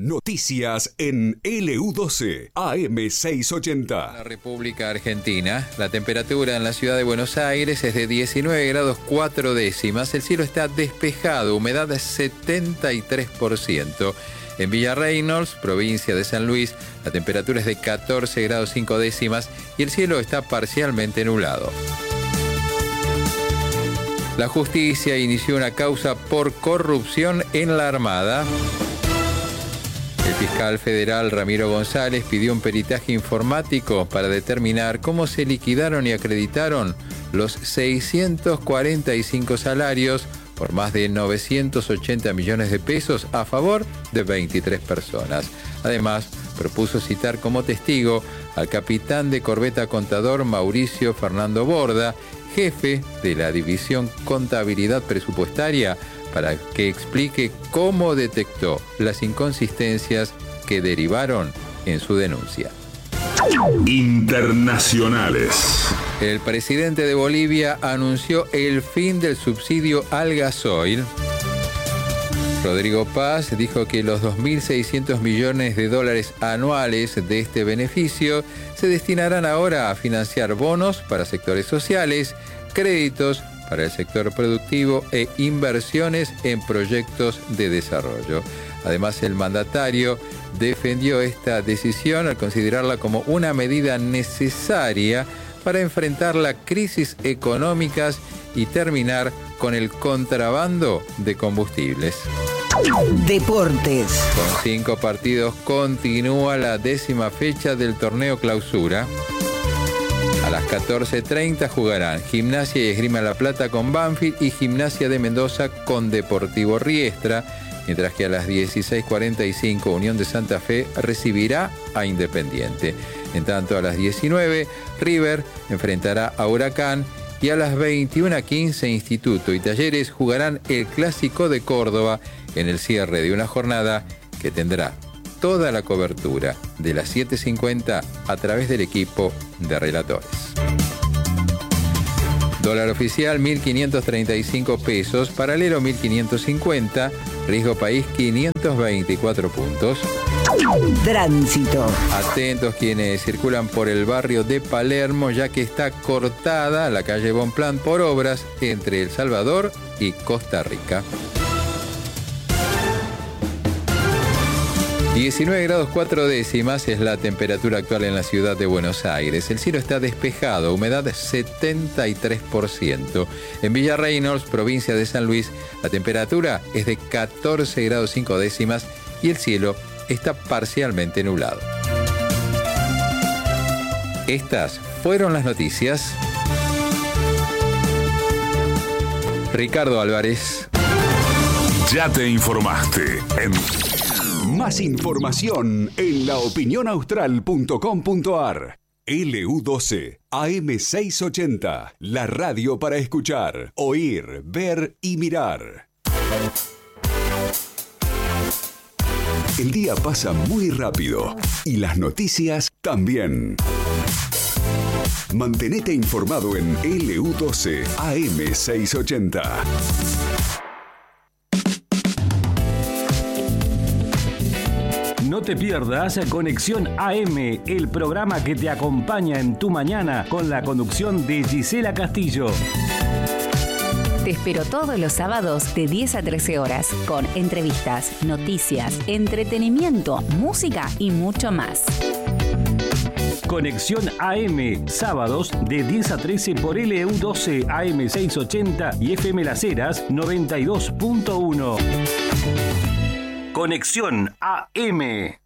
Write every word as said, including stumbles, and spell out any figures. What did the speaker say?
Noticias en L U doce A M seiscientos ochenta. La República Argentina, la temperatura en la ciudad de Buenos Aires es de diecinueve grados cuatro décimas. El cielo está despejado, humedad de setenta y tres por ciento. En Villa Reynolds, provincia de San Luis, la temperatura es de catorce grados cinco décimas y el cielo está parcialmente nublado. La justicia inició una causa por corrupción en la Armada. El fiscal federal Ramiro González pidió un peritaje informático para determinar cómo se liquidaron y acreditaron los seiscientos cuarenta y cinco salarios por más de novecientos ochenta millones de pesos a favor de veintitrés personas. Además, propuso citar como testigo al capitán de corbeta contador Mauricio Fernando Borda, jefe de la División Contabilidad Presupuestaria, para que explique cómo detectó las inconsistencias que derivaron en su denuncia. Internacionales. El presidente de Bolivia anunció el fin del subsidio al gasoil. Rodrigo Paz dijo que los dos mil seiscientos millones de dólares anuales de este beneficio se destinarán ahora a financiar bonos para sectores sociales, créditos para el sector productivo e inversiones en proyectos de desarrollo. Además, el mandatario defendió esta decisión al considerarla como una medida necesaria para enfrentar la crisis económicas y terminar con el contrabando de combustibles. Deportes. Con cinco partidos continúa la décima fecha del torneo Clausura. A las catorce treinta jugarán Gimnasia y Esgrima La Plata con Banfield y Gimnasia de Mendoza con Deportivo Riestra, mientras que a las dieciséis cuarenta y cinco Unión de Santa Fe recibirá a Independiente. En tanto, a las diecinueve River enfrentará a Huracán y a las veintiuna quince Instituto y Talleres jugarán el Clásico de Córdoba en el cierre de una jornada que tendrá toda la cobertura de las siete cincuenta a través del equipo de relatores. Dólar oficial mil quinientos treinta y cinco pesos, paralelo mil quinientos cincuenta, riesgo país quinientos veinticuatro puntos. Tránsito. Atentos quienes circulan por el barrio de Palermo, ya que está cortada la calle Bonpland por obras entre El Salvador y Costa Rica. diecinueve grados cuatro décimas es la temperatura actual en la ciudad de Buenos Aires. El cielo está despejado, humedad setenta y tres por ciento. En Villa Reynolds, provincia de San Luis, la temperatura es de catorce grados cinco décimas y el cielo está parcialmente nublado. Estas fueron las noticias. Ricardo Álvarez. Ya te informaste. En... Más información en la opinión austral punto com punto a r. L U doce A M seiscientos ochenta. La radio para escuchar, oír, ver y mirar. El día pasa muy rápido y las noticias también. Mantenete informado en L U doce A M seiscientos ochenta. No te pierdas Conexión A M, el programa que te acompaña en tu mañana con la conducción de Gisela Castillo. Te espero todos los sábados de diez a trece horas con entrevistas, noticias, entretenimiento, música y mucho más. Conexión A M, sábados de diez a trece por L U doce A M seiscientos ochenta y F M Las Heras noventa y dos punto uno. Conexión A M.